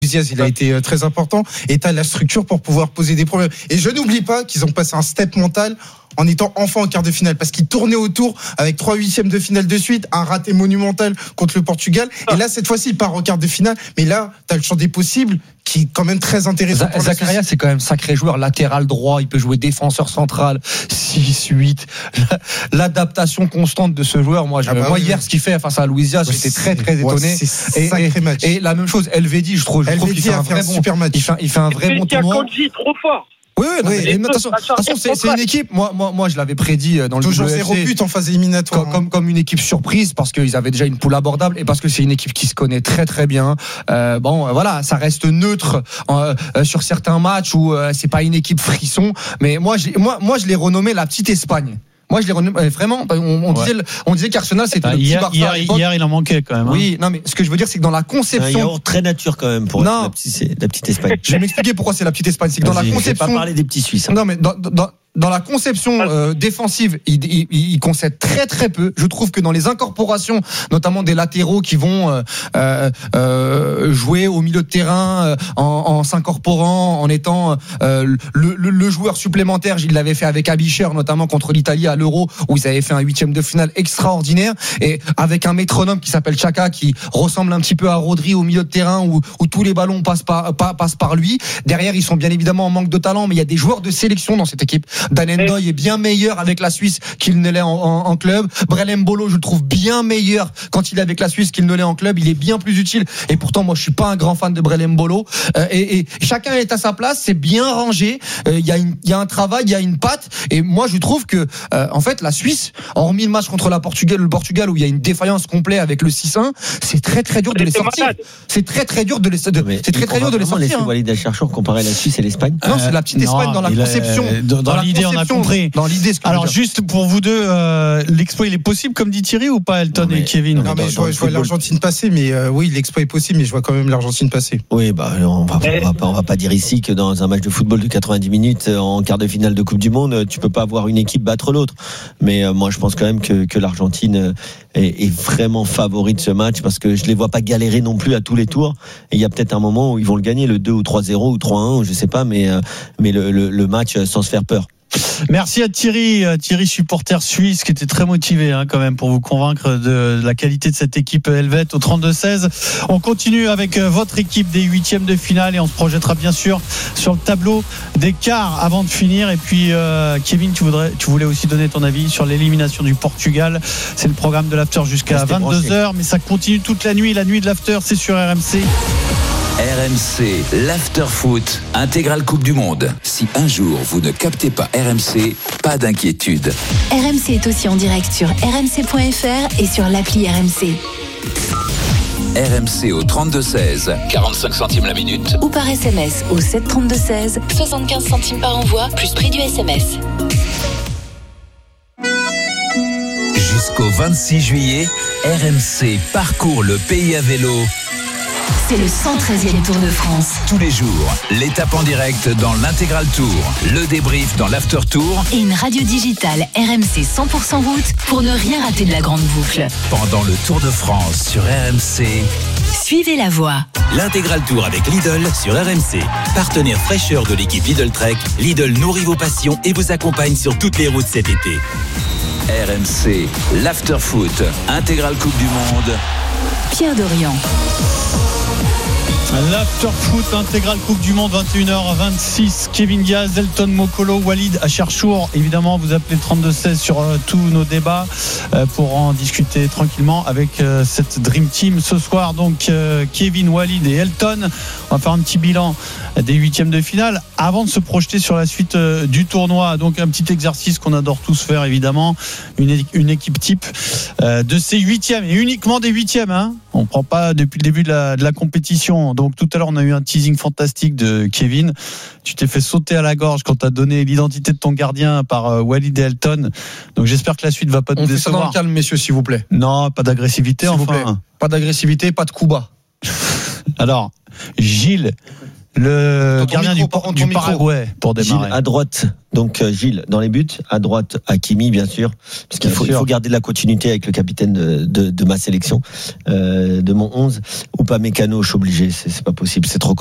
Diaz, il a été très important et t'as la structure pour pouvoir poser des problèmes. Et je n'oublie pas qu'ils ont passé un step mental en étant enfin en quart de finale parce qu'ils tournaient autour avec 3 huitièmes de finale de suite, un raté monumental contre le Portugal. Et là, cette fois-ci, il part en quart de finale. Mais là, t'as le champ des possibles qui est quand même très intéressant. Zakaria, c'est quand même sacré joueur latéral droit. Il peut jouer défenseur central, 6-8. L'adaptation constante de ce joueur. Moi, hier, ce qu'il fait face à Louisiana, j'étais très, très étonné. C'est sacré match. Et la même chose, Elvedi, je trouve qu'il fait un vrai super match. Il fait un vrai bon tournoi. Trop fort. Oui, de toute façon, c'est une équipe. Moi, je l'avais prédit dans le toujours 0 but en phase éliminatoire. Comme une équipe surprise parce qu'ils avaient déjà une poule abordable et parce que c'est une équipe qui se connaît très très bien. Voilà, ça reste neutre sur certains matchs où c'est pas une équipe frisson. Mais moi, je l'ai renommé la petite Espagne. Moi, je l'ai renommé vraiment. On disait qu'Arsenal c'était le petit Barça. Hier, il en manquait quand même. Oui, non, mais ce que je veux dire, c'est que dans la conception, il y a très nature quand même pour la petite Espagne. Je vais m'expliquer pourquoi c'est la petite Espagne. C'est que dans la conception. Je vais pas parler des petits Suisses. Non, mais dans la conception défensive, il concède très très peu. Je trouve que dans les incorporations, notamment des latéraux qui vont jouer au milieu de terrain en s'incorporant, en étant le joueur supplémentaire, il l'avait fait avec Abicher, notamment contre l'Italie à l'Euro, où ils avaient fait un huitième de finale extraordinaire, et avec un métronome qui s'appelle Xhaka, qui ressemble un petit peu à Rodri au milieu de terrain, où tous les ballons passent par lui. Derrière, ils sont bien évidemment en manque de talent, mais il y a des joueurs de sélection dans cette équipe. Dan Ndoye est bien meilleur avec la Suisse qu'il ne l'est en club. Brelem Bolo, je le trouve bien meilleur quand il est avec la Suisse qu'il ne l'est en club. Il est bien plus utile. Et pourtant, moi, je suis pas un grand fan de Brelem Bolo. Et chacun est à sa place. C'est bien rangé. Il y a un travail, il y a une patte. Et moi, je trouve que, en fait, la Suisse, hormis le match contre le Portugal où il y a une défaillance complète avec le 6-1, c'est très très dur de les sortir. C'est très très dur de les sortir. Laisser Walid El-Cherchour comparer la Suisse et l'Espagne. Non, c'est la petite Espagne dans la conception. Dans l'idée, on a compris. Dans l'idée, alors, juste pour vous deux, l'exploit, il est possible, comme dit Thierry, ou pas, Elton et Kevin? Non, mais je vois l'Argentine passer, mais oui, l'exploit est possible, mais je vois quand même l'Argentine passer. Oui, on va pas dire ici que dans un match de football de 90 minutes, en quart de finale de Coupe du Monde, tu peux pas avoir une équipe battre l'autre. Mais moi, je pense quand même que l'Argentine est vraiment favori de ce match, parce que je les vois pas galérer non plus à tous les tours. Et il y a peut-être un moment où ils vont le gagner, le 2 ou 3-0 ou 3-1, je sais pas, mais le match sans se faire peur. Merci à Thierry, supporter suisse, qui était très motivé quand même pour vous convaincre de la qualité de cette équipe helvète au 32-16. On continue avec votre équipe des huitièmes de finale et on se projettera bien sûr sur le tableau des quarts avant de finir. Et puis Kevin, tu voulais aussi donner ton avis sur l'élimination du Portugal. C'est le programme de l'after jusqu'à 22h, mais ça continue toute la nuit. La nuit de l'after, c'est sur RMC. RMC, l'After Foot, intégrale Coupe du Monde. Si un jour vous ne captez pas RMC, pas d'inquiétude. RMC est aussi en direct sur rmc.fr et sur l'appli RMC. RMC au 32-16, 45 centimes la minute. Ou par SMS au 732-16, 75 centimes par envoi, plus prix du SMS. Jusqu'au 26 juillet, RMC parcourt le pays à vélo. C'est le 113e Tour de France. Tous les jours, l'étape en direct dans l'intégral Tour, le débrief dans l'After Tour et une radio digitale RMC 100% route pour ne rien rater de la grande boucle. Pendant le Tour de France sur RMC, suivez la voie. L'intégral Tour avec Lidl sur RMC. Partenaire fraîcheur de l'équipe Lidl Trek, Lidl nourrit vos passions et vous accompagne sur toutes les routes cet été. RMC, l'After Foot, intégrale Coupe du Monde. Pierre Dorian. L'After Foot intégral Coupe du Monde, 21h26. Kevin Diaz, Elton Mokolo, Walid El-Cherchour. Évidemment, vous appelez 32-16 sur tous nos débats pour en discuter tranquillement avec cette Dream Team. Ce soir, donc, Kevin, Walid et Elton. On va faire un petit bilan des huitièmes de finale avant de se projeter sur la suite du tournoi. Donc, un petit exercice qu'on adore tous faire, évidemment. Une équipe type de ces huitièmes et uniquement des huitièmes. On ne prend pas depuis le début de la compétition. Donc tout à l'heure on a eu un teasing fantastique de Kevin. Tu t'es fait sauter à la gorge quand tu as donné l'identité de ton gardien par Walid et Elton. Donc j'espère que la suite va pas te décevoir. On fait ça dans le calme, messieurs, s'il vous plaît. Non, pas d'agressivité, s'il vous plaît. Pas d'agressivité, pas de coups bas. Alors, Gilles, Le Ton gardien micro, du par contre, ton micro. Paraguay pour démarrer. Gilles à droite, donc Gilles dans les buts, à droite Hakimi bien sûr, parce qu'il faut, il faut garder de la continuité avec le capitaine de ma sélection, de mon 11, ou pas Mécano, je suis obligé, c'est pas possible, c'est trop